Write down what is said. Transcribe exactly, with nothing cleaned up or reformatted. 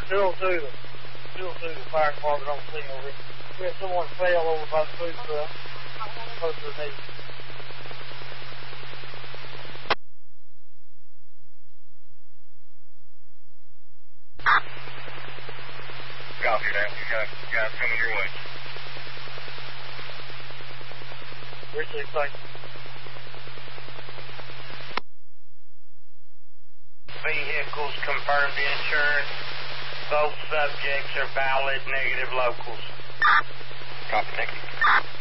Still to the, still to the fire department on scene over here. We had someone fell over by the food truck, close to the knee. Copy that. We got guys coming your way. Appreciate it, thank you. Vehicles confirmed insurance. Both subjects are valid negative locals. Copy, thank you.